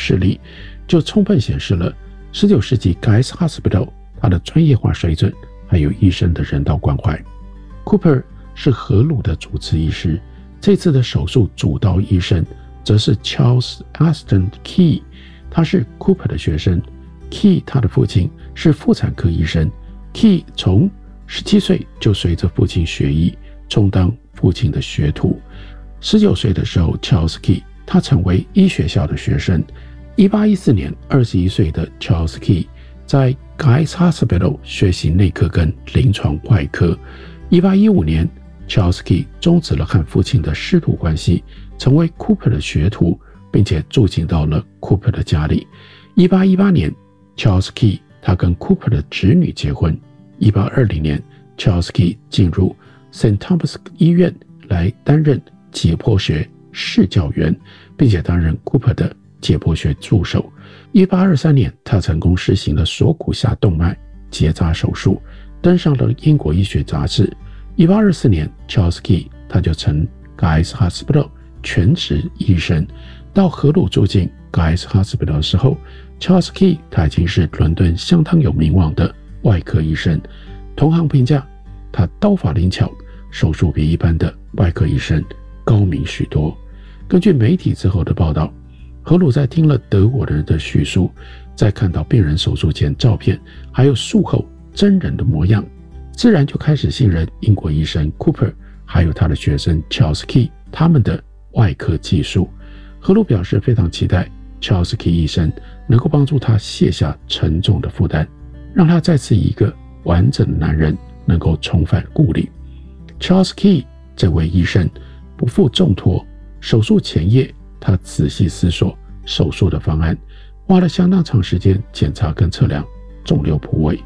事例，就充分显示了19世纪 Guy's Hospital 它的专业化水准，还有医生的人道关怀。Cooper 是荷鲁的主治医师，这次的手术主刀医生则是 Charles Aston Key， 他是 Cooper 的学生。Key 他的父亲是妇产科医生， Key 从17岁就随着父亲学医，充当父亲的学徒。19岁的时候 Charles Key 他成为医学校的学生。1814年21岁的 Charles Key 在 Guy's Hospital 学习内科跟临床外科。1815年 Charles Key 终止了和父亲的师徒关系，成为 Cooper 的学徒，并且住进到了 Cooper 的家里。1818年 Charles Key 他跟 Cooper 的侄女结婚。1820年 Charles Key 进入 St. Thomas 医院来担任解剖学试教员，并且担任 Cooper 的解剖学助手。1823年他成功实行了锁骨下动脉结扎手术，登上了英国医学杂志。1824年 Charles Key 他就成 Guy's Hospital 全职医生。到荷鲁住进 Guy's Hospital 的时候， Charles Key 他已经是伦敦相当有名望的外科医生。同行评价他刀法灵巧，手术比一般的外科医生高明许多。根据媒体之后的报道，荷鲁在听了德国人的叙述，再看到病人手术前照片，还有术后真人的模样，自然就开始信任英国医生 Cooper 还有他的学生 Charles Key 他们的外科技术。荷鲁表示非常期待 Charles Key 医生能够帮助他卸下沉重的负担，让他再次以一个完整的男人能够重返故里。 Charles Key 这位医生不负重托，手术前夜他仔细思索手术的方案，花了相当长时间检查跟测量肿瘤部位。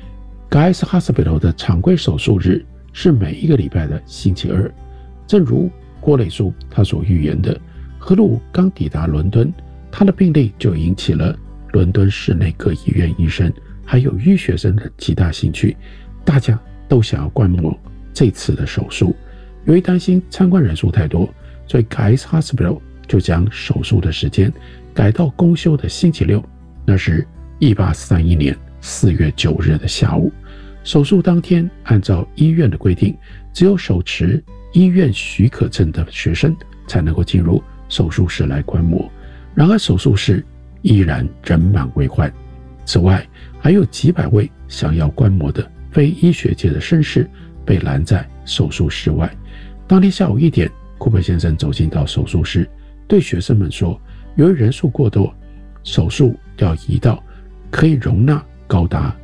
Guy's Hospital 的常规手术日是每一个礼拜的星期二。正如郭磊书他所预言的，荷鲁刚抵达伦敦，他的病例就引起了伦敦市内各医院医生还有医学生的极大兴趣，大家都想要观摩这次的手术。由于担心参观人数太多，所以 Guy's Hospital 就将手术的时间改到公休的星期六，那是1831年4月9日的下午。手术当天，按照医院的规定，只有手持医院许可证的学生才能够进入手术室来观摩。然而手术室依然人满为患，此外还有几百位想要观摩的非医学界的绅士被拦在手术室外。当天下午1点，库珀先生走进到手术室，对学生们说，由于人数过多，手术要移到可以容纳高达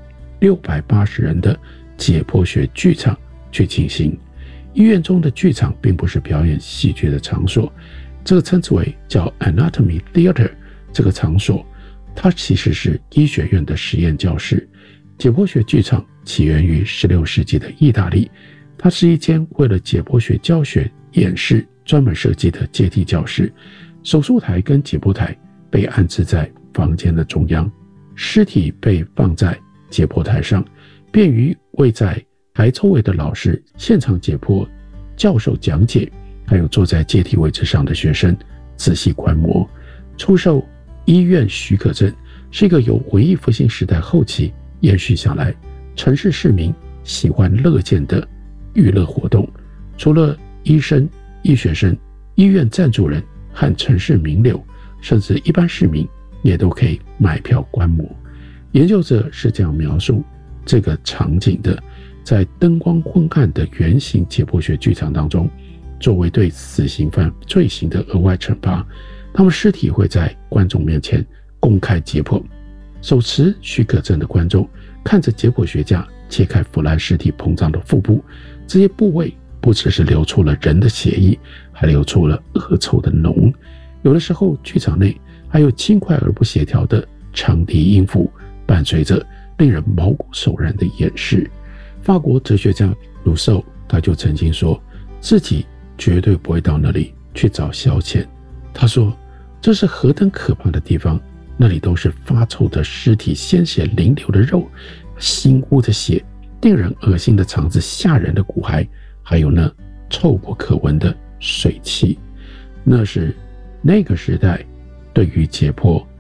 680人的解剖学剧场去进行。医院中的剧场并不是表演戏剧的场所，这个称之为叫 Anatomy Theater 这个场所，它其实是医学院的实验教室。解剖学剧场起源于16世纪的意大利，它是一间为了解剖学教学演示专门设计的阶梯教室。手术台跟解剖台被安置在房间的中央，尸体被放在解剖台上，便于为在台周围的老师现场解剖、教授讲解，还有坐在阶梯位置上的学生仔细观摩。出售医院许可证是一个由文艺复兴时代后期延续下来，城市市民喜欢乐见的娱乐活动。除了医生、医学生、医院赞助人和城市名流，甚至一般市民也都可以买票观摩。研究者是这样描述这个场景的：在灯光昏暗的圆形解剖学剧场当中，作为对死刑犯罪行的额外惩罚，他们尸体会在观众面前公开解剖。手持许可证的观众看着解剖学家切开腐烂尸体膨胀的腹部，这些部位不只是流出了人的血液，还流出了恶臭的脓。有的时候剧场内还有轻快而不协调的长笛音符，伴随着令人毛骨悚然的演示。法国哲学家卢梭他就曾经说，自己绝对不会到那里去找消遣。他说，这是何等可怕的地方，那里都是发臭的尸体，鲜血淋流的肉，腥污的血，令人恶心的肠子，吓人的骨骸，还有那臭不可闻的水汽。那是那个时代对于解剖